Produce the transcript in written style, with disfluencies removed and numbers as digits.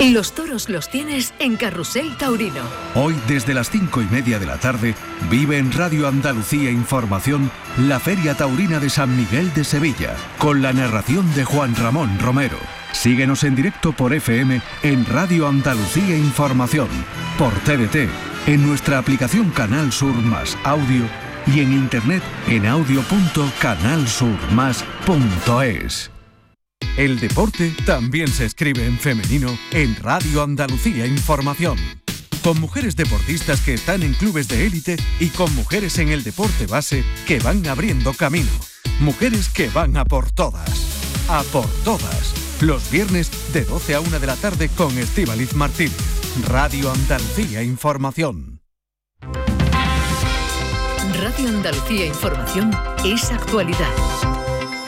Los toros los tienes en Carrusel Taurino. Hoy, desde las 5:30 de la tarde, vive en Radio Andalucía Información la Feria Taurina de San Miguel de Sevilla, con la narración de Juan Ramón Romero. Síguenos en directo por FM en Radio Andalucía Información, por TDT, en nuestra aplicación Canal Sur Más Audio y en internet en audio.canalsurmas.es. El deporte también se escribe en femenino en Radio Andalucía Información. Con mujeres deportistas que están en clubes de élite y con mujeres en el deporte base que van abriendo camino. Mujeres que van a por todas. A por todas. Los viernes de 12 a 1 de la tarde con Estíbaliz Martínez. Radio Andalucía Información. Radio Andalucía Información es actualidad.